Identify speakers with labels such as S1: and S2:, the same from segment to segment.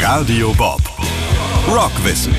S1: Radio Bob. Rockwissen.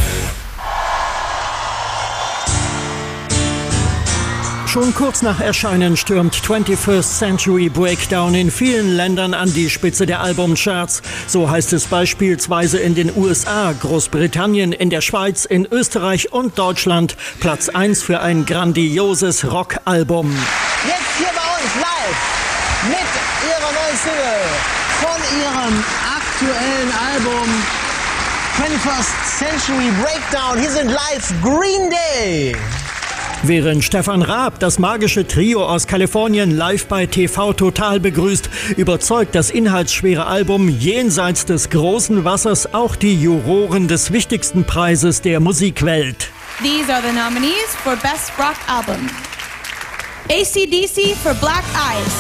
S2: Schon kurz nach Erscheinen stürmt 21st Century Breakdown in vielen Ländern an die Spitze der Albumcharts. So heißt es beispielsweise in den USA, Großbritannien, in der Schweiz, in Österreich und Deutschland. Platz 1 für ein grandioses Rockalbum.
S3: Jetzt hier bei uns live mit ihrer neuen Single von ihrem aktuellen Album 21st Century Breakdown. Hier sind live Green Day.
S2: Während Stefan Raab das magische Trio aus Kalifornien live bei TV Total begrüßt, überzeugt das inhaltsschwere Album jenseits des großen Wassers auch die Juroren des wichtigsten Preises der Musikwelt.
S4: These are the nominees for Best Rock Album. AC/DC for Black Ice.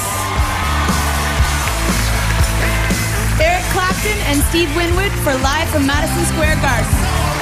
S4: Eric Clapton and Steve Winwood for Live from Madison Square Garden.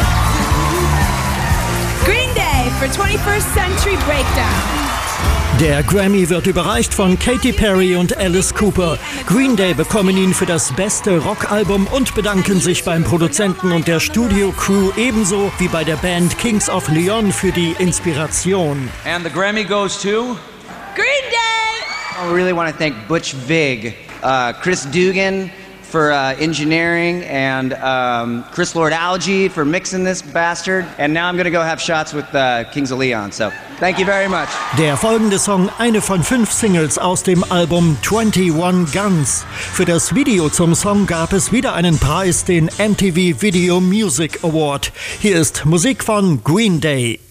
S4: Green Day for 21st Century Breakdown.
S2: Der Grammy wird überreicht von Katy Perry und Alice Cooper. Green Day bekommen ihn für das beste Rockalbum und bedanken sich beim Produzenten und der Studio-Crew ebenso wie bei der Band Kings of Leon für die Inspiration.
S5: And the Grammy goes to
S4: Green Day!
S6: I really want to thank Butch Vig, Chris Dugan for engineering, and Chris Lord-Alge for mixing this bastard. And now I'm going to go have shots with Kings of Leon. So thank you very much.
S2: Der folgende Song, eine von 5 Singles aus dem Album 21 Guns. Für das Video zum Song gab es wieder einen Preis, den MTV Video Music Award. Hier ist Musik von Green Day.